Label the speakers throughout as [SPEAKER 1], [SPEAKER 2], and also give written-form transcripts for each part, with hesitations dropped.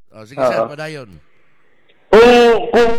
[SPEAKER 1] Sige sir, padayon.
[SPEAKER 2] Kung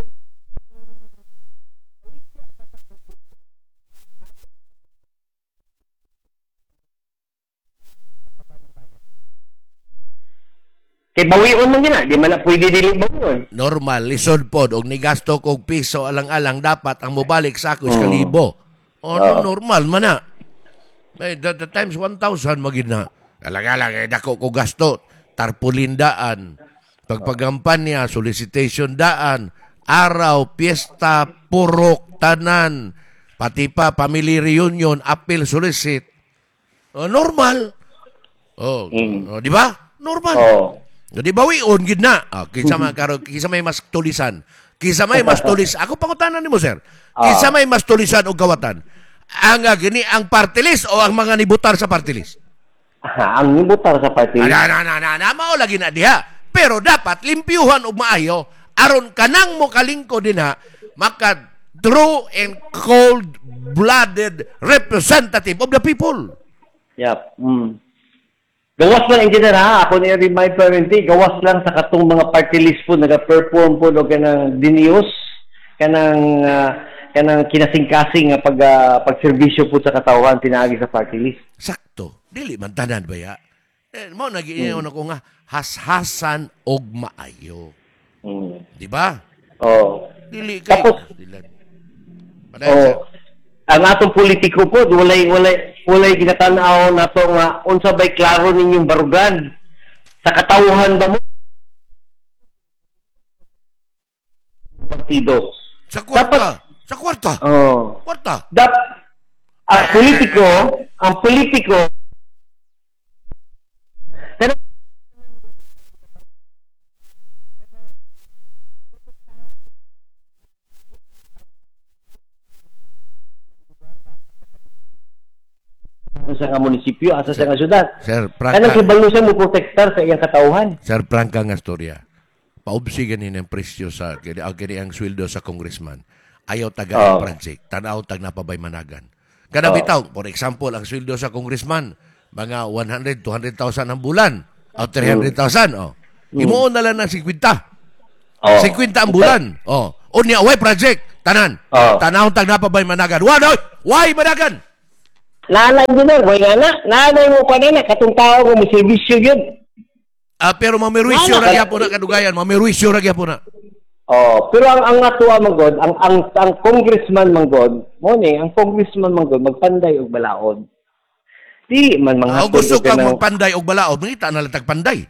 [SPEAKER 2] kay bawion man gina, di man na pwede dili bawion.
[SPEAKER 1] Normal, lisod pod og nigasto kog piso alang-alang dapat ang mobalik sa ako is kalibo. Normal man na. The times 1,000 magid na. Alang-alang dako ko gasto, tarpulin daan, pagpagampanya, solicitation daan, araw, piyesta, purok, tanan, pati pa family reunion, appeal, solicit. Normal. Di ba? Normal. Di ba wion gid na? Kinsa may mas tulisan. Kinsa may mas tulis. Ako pangutanan nimo sir. Kinsa may mas tulisan og kawatan? Ang gini ang party list o ang mga nibutar sa party list?
[SPEAKER 2] Ang nibutar sa party list.
[SPEAKER 1] Mao lagi na diha. Pero dapat limpyuhan og maayo aron kanang mo kalingko dinha maka true and cold-blooded representative of the people.
[SPEAKER 2] Yep. Gawas lang engineer ha, ako ni remind parenti, gawas lang sa katong mga party list po naga-perform po do kanang dinius, kanang kinasing-kasing nga pagserbisyo po sa katawhan pinaagi sa party list.
[SPEAKER 1] Sakto. Dili man tanan ba ya? Mao nagiingon ako nga hashasan og maayo. Di ba? Dili kay.
[SPEAKER 2] Tapos,
[SPEAKER 1] padayon.
[SPEAKER 2] Ang atong politiko po, walay ginatanaw nato nga unsa bay klaro ninyong barugan sa katawhan ba mo partido
[SPEAKER 1] sa kwarta kwarta
[SPEAKER 2] ang politiko pero sa nga munisipyo, asa sa nga syudad.
[SPEAKER 1] Sir,
[SPEAKER 2] kanang kibalo siya mo protektar sa iyang katawhan.
[SPEAKER 1] Sir, prangka nga storya. Paubsi ganin ang presyo sa kini ang sweldo sa congressman. Ayaw taga project, tanaw tag napabay managan. Kada bitaw, for example, ang sweldo sa congressman mga 100, 200,000 ang bulan o 300,000 Imuon na lang ng 50. 50 ang bulan. Unya way project tanan. Tanaw tag napabay managan. Why managan?
[SPEAKER 2] Nanay engineer, boy nga nanay mo pa na katong tao mo servisyo yun.
[SPEAKER 1] Pero mamiruisyo ra gyapon na kadugayan, mamiruisyo ra gyapon na.
[SPEAKER 2] Pero ang atuwa man god, ang congressman man god, mo ni ang congressman man god magpanday og balaod. Di man mga
[SPEAKER 1] gusto ka magpanday og balaod, mangita na lang tag panday.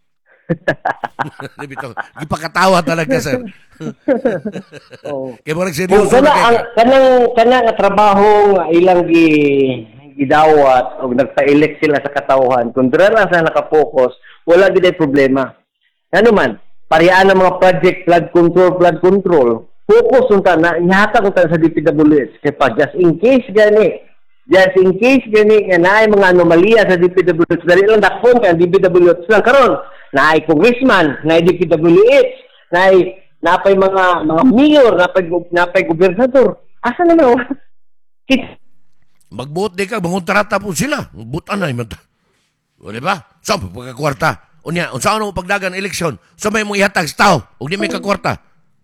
[SPEAKER 1] Dibito, gipakatawa talaga sir. Kaya mo nagseryoso
[SPEAKER 2] kanang nga trabaho nga ilang gidawat o nagpa-elect sila sa katawhan, kung dira lang sa nakapokus, wala gid ay problema. Ano man, parehaan ng mga project flood control, focus unta na ihatag unta sa DPWH kay pa just in case gani nga naay mga anomalya sa DPWH, dali lang dakpon kay DPWH lang karon. Naay congressman, naay DPWH, napay mga mayor, napay gobernador. Asa na mo?
[SPEAKER 1] Magbuot di ka, mangontrata po sila. Butan na naman. O diba? So, pagkakwarta. Unya, unsa mo pagdagan eleksyon? So, may mong ihatag sa tao. Huwag di may kakwarta.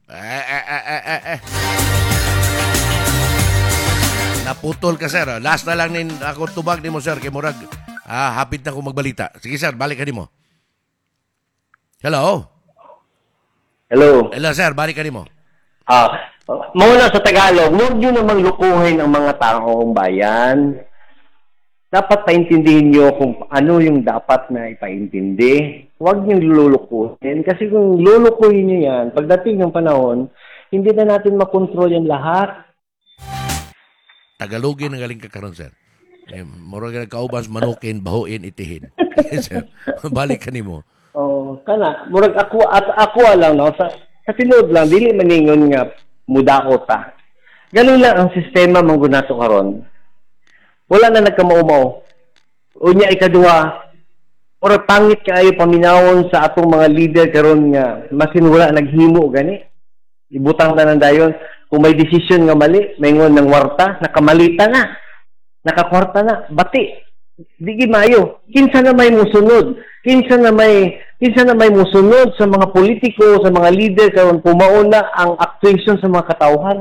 [SPEAKER 1] Naputol ka, sir. Last na lang ako tubag ni mo, sir. Kay Murag, hapit na akong magbalita. Sige, sir. Balik ka ni mo. Hello?
[SPEAKER 2] Hello,
[SPEAKER 1] sir. Balik ka ni mo.
[SPEAKER 2] Muna sa Tagalog, huwag nyo namang lukuhin ang mga taong bayan. Dapat paintindihin nyo kung ano yung dapat na ipaintindi. Huwag nyo lulukuhin. Kasi kung lulukuhin nyo yan, pagdating ng panahon, hindi na natin makontrol yan lahat.
[SPEAKER 1] Tagalogin ang galing ka karon, sir. Murag kaubas, manukin, bahuin, itihin. Sir, balik ka ni mo.
[SPEAKER 2] Kana. Murag ako lang, no? Sa tinod lang, dili maningon nga mudakot ta. Ganun lang ang sistema manggunato karon. Wala na nagkamaumaw. Unya ikaduha, or pangit kaayo paminawon sa atong mga leader karon nga masin wala naghimo gani. Ibutang na nang dayon kung may decision nga mali, maingon ng warta, nakamalita na. Nakakwarta na, bati. Digi mayo. Kinsa na may musunod? Kinsa na may Isa na may musunod sa mga politiko, sa mga leader, karon pumauna ang actuation sa mga katawhan.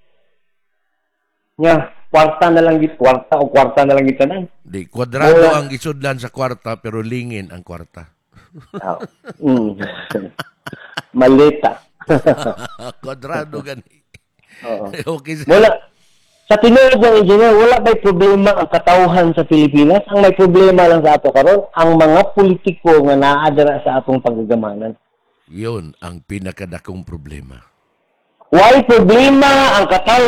[SPEAKER 2] Nga, kwarta na lang gitanan.
[SPEAKER 1] Di, kwadrado
[SPEAKER 2] Wala.
[SPEAKER 1] ang gisudlan sa kwarta pero lingin ang kwarta.
[SPEAKER 2] Ah, Malita.
[SPEAKER 1] Kwadrado gani.
[SPEAKER 2] Oo.
[SPEAKER 1] Okay.
[SPEAKER 2] Wala. Sa tinuod ng engineer, wala ba'y problema ang katawhan sa Pilipinas? Ang may problema lang sa ato karon, ang mga politiko nga naadara sa atong paggagamanan.
[SPEAKER 1] Yun ang pinakadakong problema.
[SPEAKER 2] Why problema ang katawhan